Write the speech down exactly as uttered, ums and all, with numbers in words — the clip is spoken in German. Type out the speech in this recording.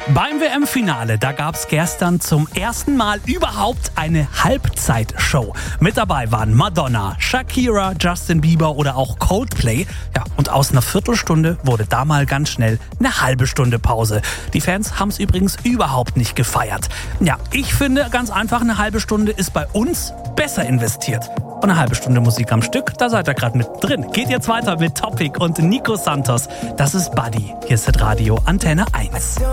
Beim W M-Finale, da gab es gestern zum ersten Mal überhaupt eine Halbzeitshow. Mit dabei waren Madonna, Shakira, Justin Bieber oder auch Coldplay. Ja, und aus einer Viertelstunde wurde da mal ganz schnell eine halbe Stunde Pause. Die Fans haben es übrigens überhaupt nicht gefeiert. Ja, ich finde ganz einfach, eine halbe Stunde ist bei uns besser investiert. Und eine halbe Stunde Musik am Stück, da seid ihr gerade mit drin. Geht jetzt weiter mit Topic und Nico Santos. Das ist Buddy. Hier ist das Radio Antenne eins.